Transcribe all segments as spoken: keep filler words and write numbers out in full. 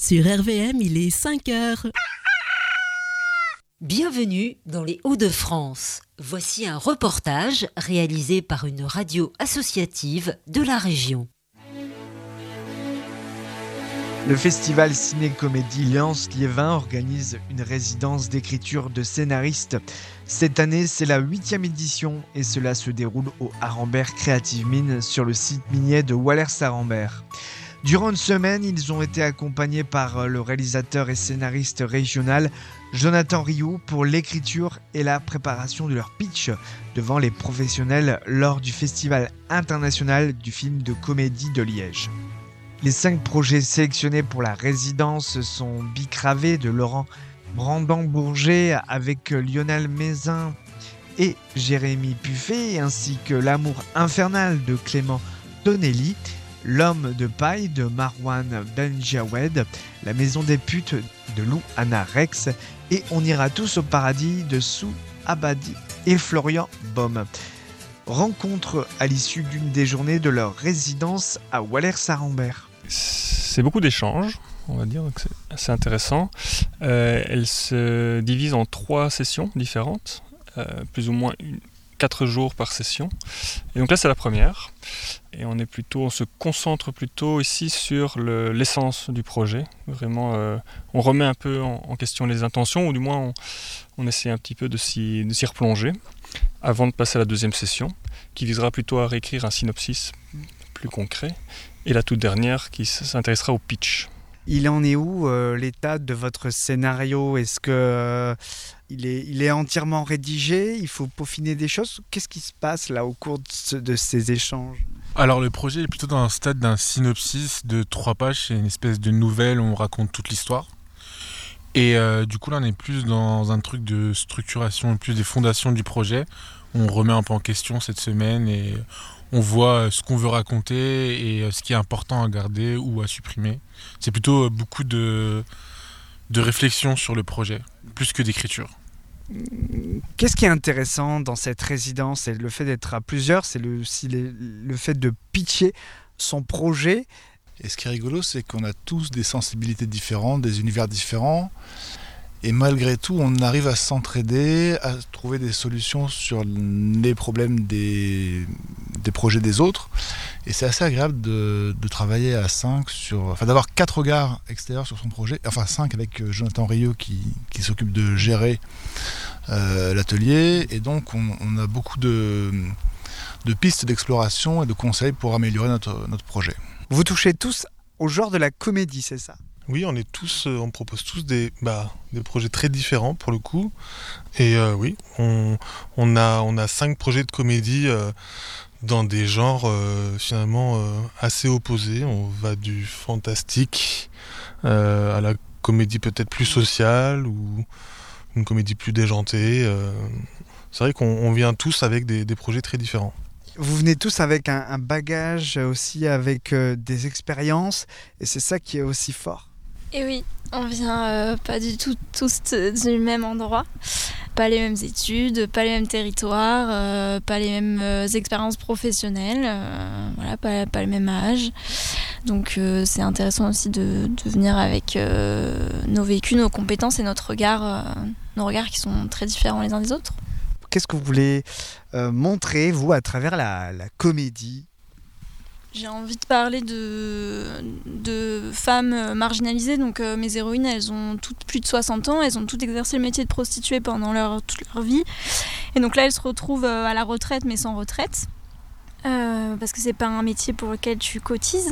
Sur R V M, il est cinq heures. Bienvenue dans les Hauts-de-France. Voici un reportage réalisé par une radio associative de la région. Le festival Ciné-Comédie Léance-Liévin organise une résidence d'écriture de scénaristes. Cette année, c'est la huitième édition et cela se déroule au Arambert Creative Mine sur le site minier de Wallers-Arambert. Durant une semaine, ils ont été accompagnés par le réalisateur et scénariste régional Jonathan Rioux pour l'écriture et la préparation de leur pitch devant les professionnels lors du Festival international du film de comédie de Liège. Les cinq projets sélectionnés pour la résidence sont Bicravé de Laurent Brandon-Bourget avec Lionel Mézin et Jérémy Puffet, ainsi que L'amour infernal de Clément Donnelly, L'homme de paille de Marwan Benjawed, La maison des putes de Lou Anna Rex et On ira tous au paradis de Sou Abadi et Florian Baume. Rencontre à l'issue d'une des journées de leur résidence à Wallers-Arambert. C'est beaucoup d'échanges, on va dire, donc c'est assez intéressant. Euh, elle se divise en trois sessions différentes, euh, plus ou moins une, quatre jours par session. Et donc là, c'est la première. Et on est plutôt, on se concentre plutôt ici sur le, l'essence du projet. Vraiment, euh, on remet un peu en, en question les intentions, ou du moins on, on essaie un petit peu de s'y, de s'y replonger avant de passer à la deuxième session, qui visera plutôt à réécrire un synopsis plus concret, et la toute dernière qui s'intéressera au pitch. Il en est où euh, l'état de votre scénario ? Est-ce que euh, il est, il est entièrement rédigé ? Il faut peaufiner des choses ? Qu'est-ce qui se passe là au cours de, ce, de ces échanges ? Alors le projet est plutôt dans un stade d'un synopsis de trois pages, c'est une espèce de nouvelle où on raconte toute l'histoire. Et euh, du coup là on est plus dans un truc de structuration, plus des fondations du projet. On remet un peu en question cette semaine et on voit ce qu'on veut raconter et ce qui est important à garder ou à supprimer. C'est plutôt beaucoup de, de réflexion sur le projet, plus que d'écriture. Qu'est-ce qui est intéressant dans cette résidence ? C'est le fait d'être à plusieurs, c'est le, aussi le, le fait de pitcher son projet. Et ce qui est rigolo, c'est qu'on a tous des sensibilités différentes, des univers différents. Et malgré tout, on arrive à s'entraider, à trouver des solutions sur les problèmes des, des projets des autres. Et c'est assez agréable de, de travailler à cinq, sur, enfin d'avoir quatre regards extérieurs sur son projet. Enfin cinq avec Jonathan Rioux qui, qui s'occupe de gérer euh, l'atelier. Et donc on, on a beaucoup de, de pistes d'exploration et de conseils pour améliorer notre, notre projet. Vous touchez tous au genre de la comédie, c'est ça ? Oui, on est tous, on propose tous des, bah, des projets très différents pour le coup. Et euh, oui, on, on, a, on a cinq projets de comédie euh, dans des genres euh, finalement euh, assez opposés. On va du fantastique euh, à la comédie peut-être plus sociale ou une comédie plus déjantée. Euh. C'est vrai qu'on on vient tous avec des, des projets très différents. Vous venez tous avec un, un bagage, aussi avec euh, des expériences, et c'est ça qui est aussi fort. Et oui, on vient euh, pas du tout tous du même endroit, pas les mêmes études, pas les mêmes territoires, euh, pas les mêmes euh, expériences professionnelles, euh, voilà, pas, pas le même âge. Donc euh, c'est intéressant aussi de, de venir avec euh, nos vécus, nos compétences et notre regard, euh, nos regards qui sont très différents les uns des autres. Qu'est-ce que vous voulez euh, montrer, vous, à travers la, la comédie ? J'ai envie de parler de, de femmes marginalisées. Donc euh, mes héroïnes, elles ont toutes plus de soixante ans. Elles ont toutes exercé le métier de prostituée pendant leur, toute leur vie. Et donc là, elles se retrouvent à la retraite, mais sans retraite. Euh, parce que c'est pas un métier pour lequel tu cotises.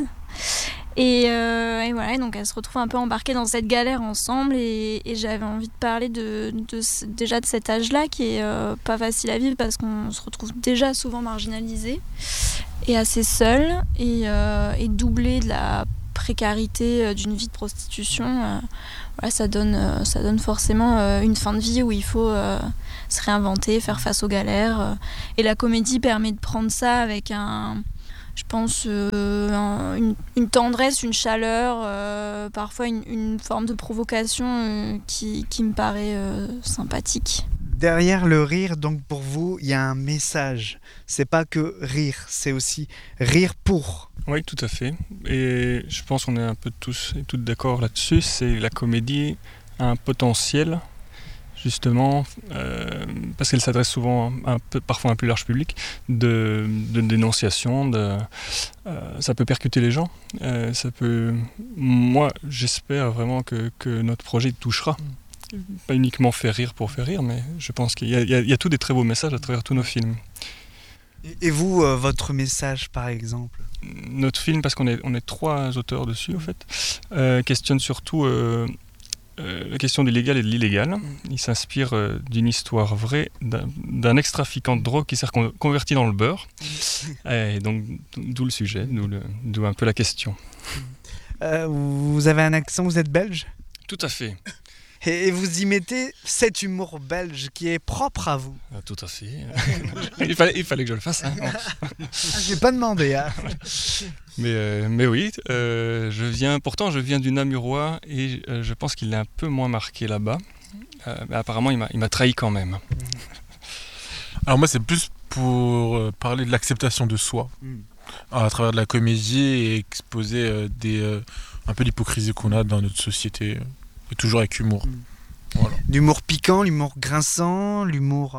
Et, euh, et voilà, donc elles se retrouvent un peu embarquées dans cette galère ensemble. Et, et j'avais envie de parler de, de, déjà de cet âge-là qui est euh, pas facile à vivre parce qu'on se retrouve déjà souvent marginalisé et assez seul. Et, euh, et doublé de la précarité d'une vie de prostitution, euh, voilà, ça donne, euh, ça donne forcément euh, une fin de vie où il faut euh, se réinventer, faire face aux galères. Euh, et la comédie permet de prendre ça avec un... Je pense euh, un, une, une tendresse, une chaleur, euh, parfois une, une forme de provocation euh, qui, qui me paraît euh, sympathique. Derrière le rire, donc pour vous, il y a un message. C'est pas que rire, c'est aussi rire pour. Oui, tout à fait. Et je pense qu'on est un peu tous et toutes d'accord là-dessus. C'est la comédie a un potentiel, justement, euh, parce qu'elle s'adresse souvent un peu, parfois à un plus large public, de, de dénonciation. De, euh, ça peut percuter les gens. Euh, ça peut. Moi, j'espère vraiment que, que notre projet touchera. Pas uniquement faire rire pour faire rire, mais je pense qu'il y a, il y a, il y a tous des très beaux messages à travers tous nos films. Et vous, euh, votre message, par exemple? Notre film, parce qu'on est, on est trois auteurs dessus, en fait, euh, questionne surtout euh, euh, la question du légal et de l'illégal. Il s'inspire euh, d'une histoire vraie d'un, d'un ex-trafiquant de drogue qui s'est recon- converti dans le beurre. Et donc, d'où le sujet, d'où, le, d'où un peu la question. Euh, vous avez un accent, vous êtes belge? Tout à fait. Et vous y mettez cet humour belge qui est propre à vous. Ah, tout à fait. il, fallait, il fallait que je le fasse. Hein. Ah, je n'ai pas demandé. Hein. Mais, euh, mais oui, euh, je viens, pourtant je viens du Namurois et euh, je pense qu'il est un peu moins marqué là-bas. Euh, mais apparemment, il m'a, il m'a trahi quand même. Alors moi, c'est plus pour euh, parler de l'acceptation de soi mm. à travers de la comédie et exposer euh, des, euh, un peu l'hypocrisie qu'on a dans notre société. Et toujours avec humour. Mmh. Voilà. L'humour piquant, l'humour grinçant, l'humour...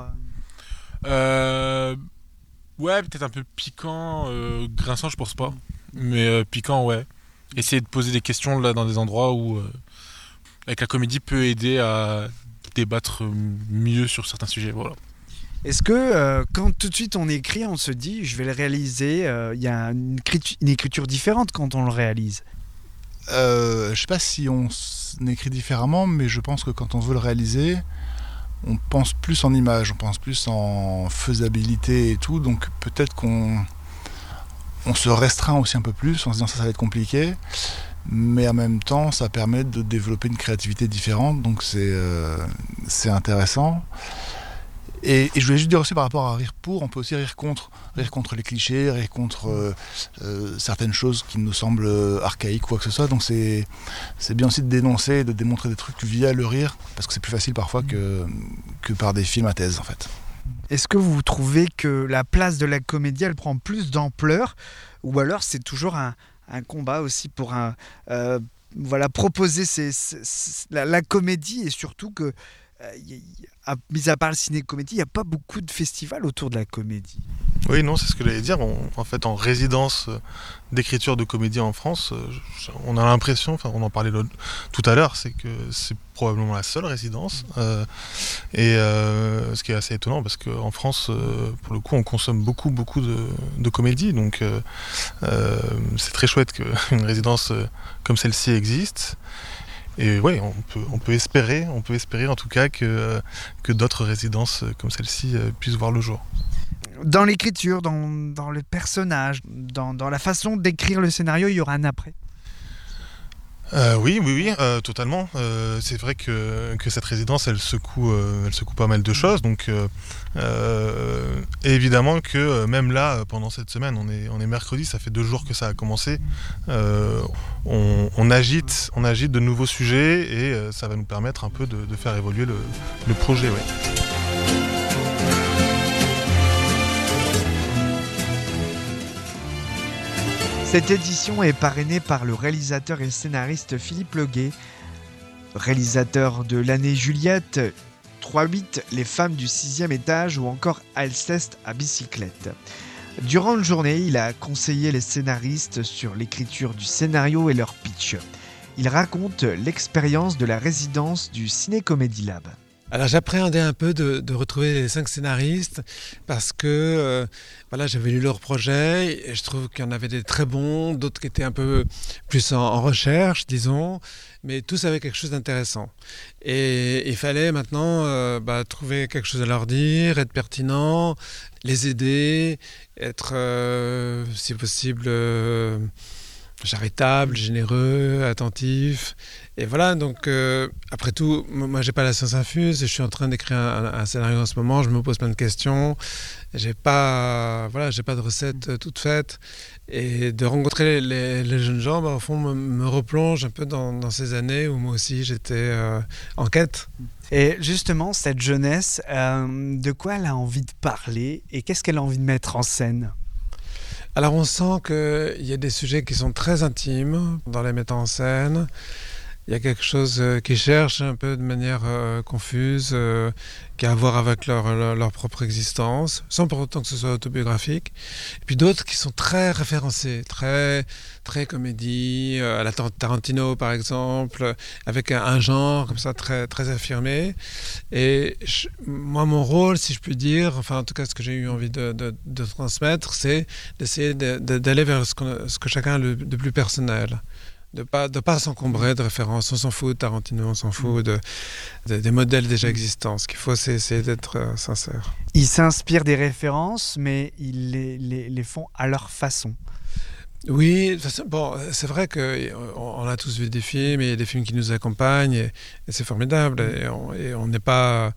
Euh... Ouais, peut-être un peu piquant. Euh, grinçant, je pense pas. Mmh. Mais euh, piquant, ouais. Essayer de poser des questions là, dans des endroits où, euh, avec la comédie, peut aider à débattre mieux sur certains sujets. Voilà. Est-ce que euh, quand tout de suite on écrit, on se dit, je vais le réaliser, il euh, y a une écriture, une écriture différente quand on le réalise? Euh, je sais pas si on écrit différemment, mais je pense que quand on veut le réaliser, on pense plus en images, on pense plus en faisabilité et tout, donc peut-être qu'on on se restreint aussi un peu plus en se disant ça, ça va être compliqué, mais en même temps ça permet de développer une créativité différente, donc c'est, euh, c'est intéressant. Et, et je voulais juste dire aussi par rapport à rire pour, on peut aussi rire contre, rire contre les clichés, rire contre euh, euh, certaines choses qui nous semblent archaïques ou quoi que ce soit. Donc c'est, c'est bien aussi de dénoncer, de démontrer des trucs via le rire, parce que c'est plus facile parfois que, que par des films à thèse en fait. Est-ce que vous trouvez que la place de la comédie, elle prend plus d'ampleur, ou alors c'est toujours un, un combat aussi pour un, euh, voilà, proposer ces, ces, ces, la, la comédie et surtout que Euh, y a, mis à part le ciné-comédie, il n'y a pas beaucoup de festivals autour de la comédie. Oui, non, c'est ce que j'allais dire. On, en fait, en résidence d'écriture de comédie en France, on a l'impression, enfin, on en parlait tout à l'heure, c'est que c'est probablement la seule résidence. Euh, et euh, ce qui est assez étonnant, parce qu'en France, euh, pour le coup, on consomme beaucoup, beaucoup de, de comédie. Donc, euh, euh, c'est très chouette qu'une résidence comme celle-ci existe. Et oui, on peut, on peut espérer, on peut espérer en tout cas que, que d'autres résidences comme celle-ci puissent voir le jour. Dans l'écriture, dans, dans le personnage, dans, dans la façon d'écrire le scénario, il y aura un après. Euh, oui, oui, oui, euh, totalement. Euh, c'est vrai que, que cette résidence, elle secoue, euh, elle secoue pas mal de choses. Donc, euh, euh, et évidemment que même là, pendant cette semaine, on est, on est mercredi, ça fait deux jours que ça a commencé. Euh, on, on agite, on agite de nouveaux sujets et euh, ça va nous permettre un peu de, de faire évoluer le, le projet. Ouais. Cette édition est parrainée par le réalisateur et scénariste Philippe Leguet, réalisateur de l'année Juliette, trois huit, Les femmes du sixième étage ou encore Alceste à bicyclette. Durant la journée, il a conseillé les scénaristes sur l'écriture du scénario et leur pitch. Il raconte l'expérience de la résidence du Ciné Comedy Lab. Alors j'appréhendais un peu de, de retrouver les cinq scénaristes parce que euh, voilà, j'avais lu leur projet et je trouve qu'il y en avait des très bons, d'autres qui étaient un peu plus en, en recherche, disons, mais tous avaient quelque chose d'intéressant. Et il fallait maintenant euh, bah, trouver quelque chose à leur dire, être pertinent, les aider, être euh, si possible euh, charitable, généreux, attentif. Et voilà, donc euh, après tout, moi j'ai pas la science infuse, je suis en train d'écrire un, un scénario en ce moment, je me pose plein de questions, j'ai pas, voilà, j'ai pas de recette euh, toute faite, et de rencontrer les, les jeunes gens, bah, au fond, me, me replonge un peu dans, dans ces années où moi aussi j'étais euh, en quête. Et justement, cette jeunesse, euh, de quoi elle a envie de parler et qu'est-ce qu'elle a envie de mettre en scène ? Alors on sent qu'il y a des sujets qui sont très intimes dans les metteurs en scène. Il y a quelque chose qui cherche un peu de manière euh, confuse, euh, qui a à voir avec leur, leur, leur propre existence, sans pour autant que ce soit autobiographique. Et puis d'autres qui sont très référencés, très, très comédie, euh, à la Tarantino par exemple, avec un, un genre comme ça très, très affirmé. Et je, moi, mon rôle, si je puis dire, enfin en tout cas ce que j'ai eu envie de, de, de transmettre, c'est d'essayer de, de, d'aller vers ce, qu'on, ce que chacun a le, de plus personnel. De ne pas, de pas s'encombrer de références. On s'en fout de Tarantino, on s'en fout de, de, des modèles déjà existants. Ce qu'il faut, c'est essayer d'être euh, sincère. Ils s'inspirent des références, mais ils les, les, les font à leur façon. Oui, bon, c'est vrai qu'on a tous vu des films, et il y a des films qui nous accompagnent, et, et c'est formidable. Et on n'est pas...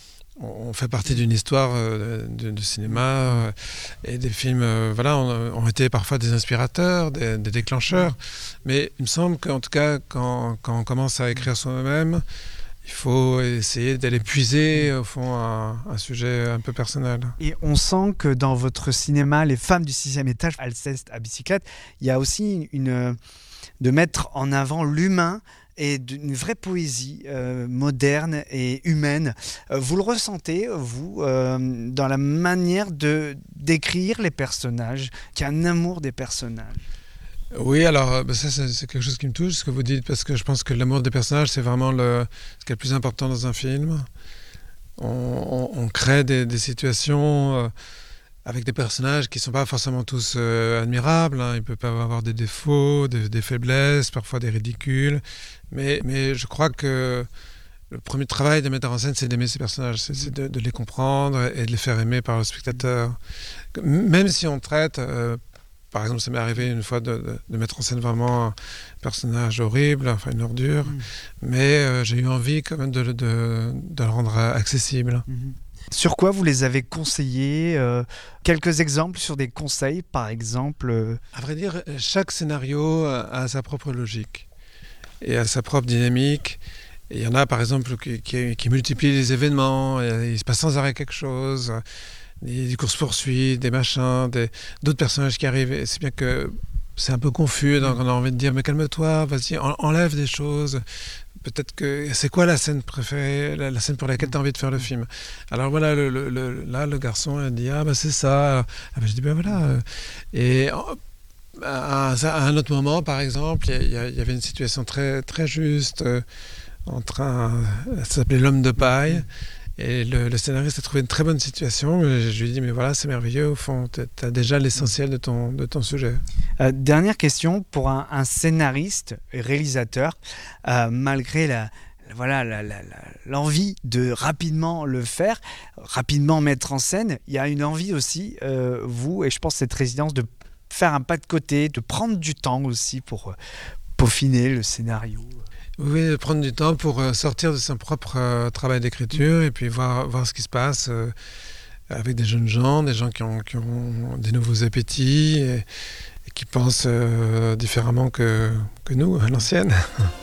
On fait partie d'une histoire de, de, de cinéma, et des films euh, voilà, ont, ont été parfois des inspirateurs, des, des déclencheurs. Mais il me semble qu'en tout cas, quand, quand on commence à écrire soi-même, il faut essayer d'aller puiser au fond un, un sujet un peu personnel. Et on sent que dans votre cinéma, Les femmes du sixième étage, Alceste à bicyclette, il y a aussi une, de mettre en avant l'humain et d'une vraie poésie euh, moderne et humaine. Euh, vous le ressentez, vous, euh, dans la manière de d'écrire les personnages, qu'il y a un amour des personnages. Oui, alors bah ça, c'est, c'est quelque chose qui me touche, ce que vous dites, parce que je pense que l'amour des personnages, c'est vraiment le, ce qui est le plus important dans un film. On, on, on crée des, des situations... Euh, avec des personnages qui ne sont pas forcément tous euh, admirables, hein. Ils peuvent avoir des défauts, des, des faiblesses, parfois des ridicules, mais, mais je crois que le premier travail des metteurs en scène, c'est d'aimer ces personnages, c'est, c'est de, de les comprendre et de les faire aimer par le spectateur. Même si on traite, euh, par exemple, ça m'est arrivé une fois de, de, de mettre en scène vraiment un personnage horrible, enfin une ordure, mmh. mais euh, j'ai eu envie quand même de, de, de, de le rendre accessible. Mmh. Sur quoi vous les avez conseillés euh, quelques exemples sur des conseils, par exemple euh... À vrai dire, chaque scénario a sa propre logique et a sa propre dynamique. Et il y en a, par exemple, qui, qui, qui multiplient les événements, et il se passe sans arrêt quelque chose, des, des courses-poursuites, des machins, des, d'autres personnages qui arrivent. Et c'est bien que c'est un peu confus, donc on a envie de dire, mais calme-toi, vas-y, en, enlève des choses. Peut-être que c'est quoi la scène préférée, la, la scène pour laquelle tu as envie de faire le film. Alors voilà, le, le, le, là le garçon il dit ah ben c'est ça. Ah, ben, je dis ben voilà. Et à, à un autre moment, par exemple, il y, y, y avait une situation très très juste euh, entre un, ça s'appelait L'homme de paille. Et le, le scénariste a trouvé une très bonne situation. Je lui ai dit, mais voilà, c'est merveilleux, au fond, tu as déjà l'essentiel de ton, de ton sujet. Euh, dernière question, pour un, un scénariste et réalisateur, euh, malgré la, voilà, la, la, la, l'envie de rapidement le faire, rapidement mettre en scène, il y a une envie aussi, euh, vous, et je pense cette résidence, de faire un pas de côté, de prendre du temps aussi pour euh, peaufiner le scénario. Oui, prendre du temps pour sortir de son propre euh, travail d'écriture et puis voir, voir ce qui se passe euh, avec des jeunes gens, des gens qui ont, qui ont des nouveaux appétits et, et qui pensent euh, différemment que, que nous, à l'ancienne.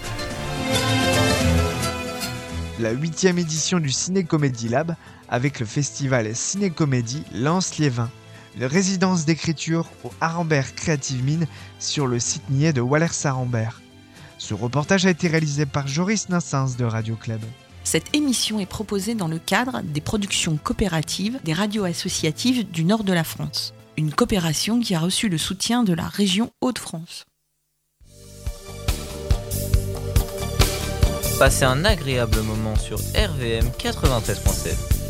La huitième édition du Ciné Comedy Lab avec le festival Ciné Comédie lance Liévin. Une résidence d'écriture au Arambert Creative Mine sur le site niais de Wallers-Arambert. Ce reportage a été réalisé par Joris Nassens de Radio Club. Cette émission est proposée dans le cadre des productions coopératives des radios associatives du nord de la France. Une coopération qui a reçu le soutien de la région Hauts-de-France. Passez un agréable moment sur R V M quatre-vingt-treize point sept.